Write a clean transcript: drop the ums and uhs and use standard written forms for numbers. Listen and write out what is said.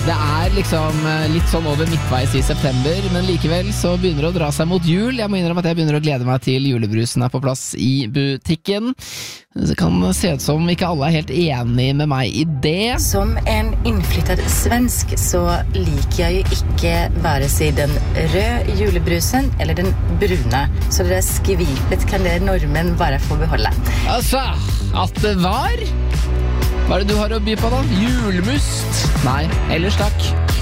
Det liksom litt sånn over midtveis I september, men likevel så begynner det å dra seg mot jul. Jeg må innrømme at jeg begynner å glede meg til julebrusen på plass I butikken. Det kan se ut som ikke alle helt enige med meg I det. Som en innflyttet svensk så liker jeg jo ikke være seg den røde julebrusen eller den brune. Så det der skvipet kan det normen bare få beholde. Altså, at det var? Hva det du har å by på da? Julmust? Nei, ellers takk.